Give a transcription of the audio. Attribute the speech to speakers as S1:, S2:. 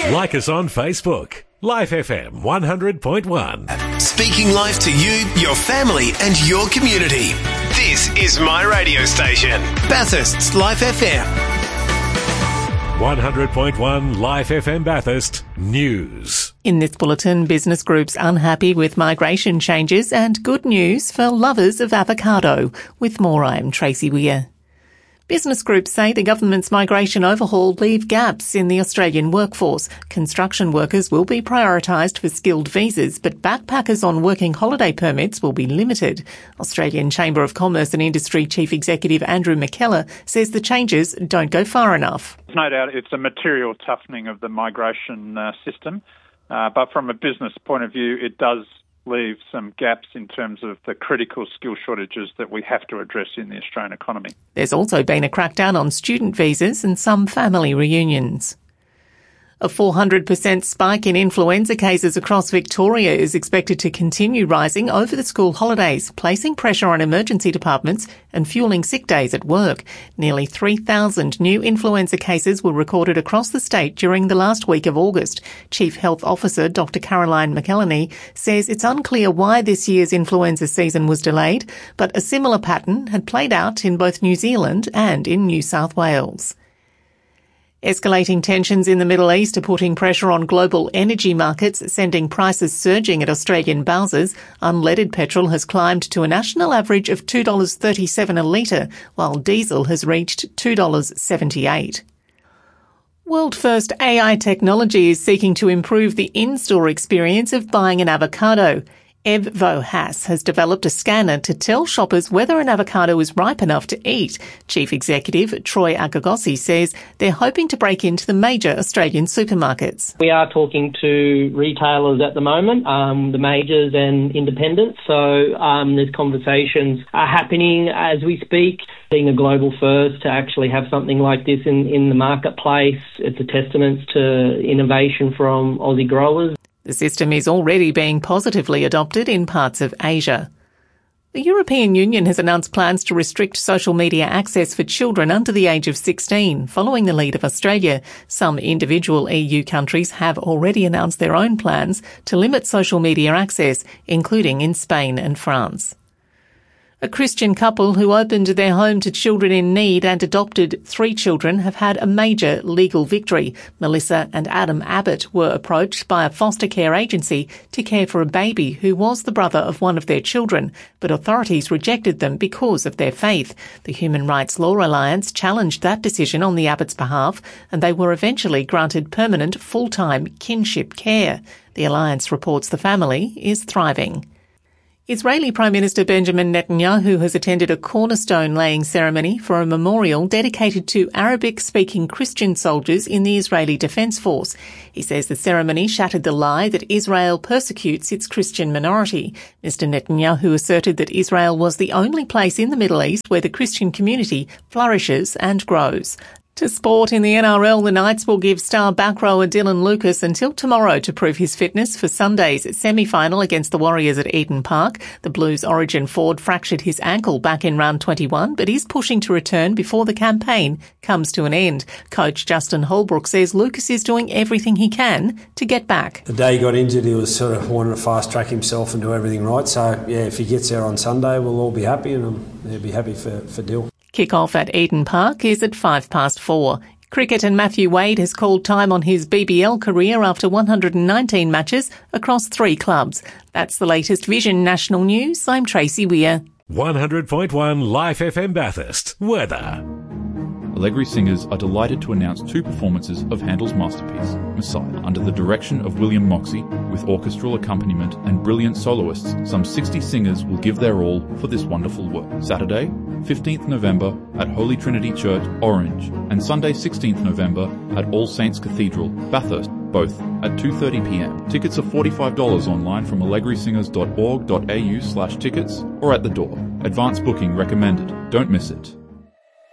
S1: Like us on Facebook. Life FM 100.1.
S2: Speaking life to you, your family and your community. This is my radio station. Bathurst's Life FM.
S1: 100.1 Life FM Bathurst News.
S3: In this bulletin, business groups unhappy with migration changes and good news for lovers of avocado. With more, I'm Tracy Weir. Business groups say the government's migration overhaul leave gaps in the Australian workforce. Construction workers will be prioritised for skilled visas, but backpackers on working holiday permits will be limited. Australian Chamber of Commerce and Industry Chief Executive Andrew McKellar says the changes don't go far enough.
S4: There's no doubt it's a material toughening of the migration system, but from a business point of view, it does leave some gaps in terms of the critical skill shortages that we have to address in the Australian economy.
S3: There's also been a crackdown on student visas and some family reunions. A 400% spike in influenza cases across Victoria is expected to continue rising over the school holidays, placing pressure on emergency departments and fueling sick days at work. Nearly 3,000 new influenza cases were recorded across the state during the last week of August. Chief Health Officer Dr Caroline McElhenney says it's unclear why this year's influenza season was delayed, but a similar pattern had played out in both New Zealand and in New South Wales. Escalating tensions in the Middle East are putting pressure on global energy markets, sending prices surging at Australian bowsers. Unleaded petrol has climbed to a national average of $2.37 a litre, while diesel has reached $2.78. World-first AI technology is seeking to improve the in-store experience of buying an avocado. Evvo Haas has developed a scanner to tell shoppers whether an avocado is ripe enough to eat. Chief Executive Troy Agagossi says they're hoping to break into the major Australian supermarkets.
S5: We are talking to retailers at the moment, the majors and independents, so there's conversations are happening as we speak. Being a global first to actually have something like this in the marketplace, it's a testament to innovation from Aussie growers.
S3: The system is already being positively adopted in parts of Asia. The European Union has announced plans to restrict social media access for children under the age of 16, following the lead of Australia. Some individual EU countries have already announced their own plans to limit social media access, including in Spain and France. A Christian couple who opened their home to children in need and adopted 3 children have had a major legal victory. Melissa and Adam Abbott were approached by a foster care agency to care for a baby who was the brother of one of their children, but authorities rejected them because of their faith. The Human Rights Law Alliance challenged that decision on the Abbotts' behalf, and they were eventually granted permanent full-time kinship care. The Alliance reports the family is thriving. Israeli Prime Minister Benjamin Netanyahu has attended a cornerstone-laying ceremony for a memorial dedicated to Arabic-speaking Christian soldiers in the Israeli Defence Force. He says the ceremony shattered the lie that Israel persecutes its Christian minority. Mr Netanyahu asserted that Israel was the only place in the Middle East where the Christian community flourishes and grows. To sport, in the NRL, the Knights will give star back rower Dylan Lucas until tomorrow to prove his fitness for Sunday's semi-final against the Warriors at Eden Park. The Blues' origin forward fractured his ankle back in round 21, but is pushing to return before the campaign comes to an end. Coach Justin Holbrook says Lucas is doing everything he can to get back.
S6: The day he got injured, he was sort of wanting to fast-track himself and do everything right. So, yeah, if he gets there on Sunday, we'll all be happy, and he'll be happy for Dill.
S3: Kick-off at Eden Park is at 4:05. Cricket, and Matthew Wade has called time on his BBL career after 119 matches across 3 clubs. That's the latest Vision National News. I'm Tracy Weir.
S1: 100.1 Life FM Bathurst. Weather.
S7: Allegri Singers are delighted to announce 2 performances of Handel's masterpiece, Messiah, under the direction of William Moxey, with orchestral accompaniment and brilliant soloists. Some 60 singers will give their all for this wonderful work. Saturday, 15th November at Holy Trinity Church, Orange, and Sunday, 16th November at All Saints Cathedral, Bathurst, both at 2:30pm. Tickets are $45 online from allegrysingers.org.au/tickets or at the door. Advance booking recommended. Don't miss it.